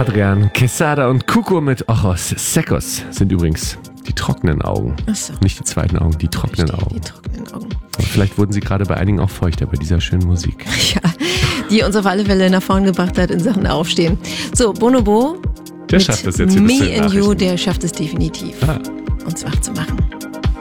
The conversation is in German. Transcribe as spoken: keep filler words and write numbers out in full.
Adrian Quesada und Cuco mit Ojos Secos sind übrigens die trockenen Augen. Ach so. Nicht die zweiten Augen, die trockenen Verstehe, Augen. Die trockenen Augen. Und vielleicht wurden sie gerade bei einigen auch feuchter bei dieser schönen Musik. Ja, die uns auf alle Fälle nach vorn gebracht hat in Sachen Aufstehen. So, Bonobo. Der schafft das jetzt hier bis Me zu den and You, Nachrichten. der schafft es definitiv, Ah. uns wach zu machen.